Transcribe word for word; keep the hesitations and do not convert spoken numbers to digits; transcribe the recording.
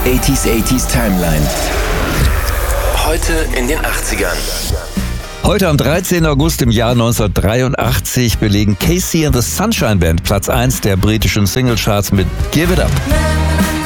achtziger achtziger Timeline. Heute in den achtzigern. Heute am dreizehnten August im Jahr neunzehnhundertdreiundachtzig belegen Casey and the Sunshine Band Platz eins der britischen Singlecharts mit Give It Up.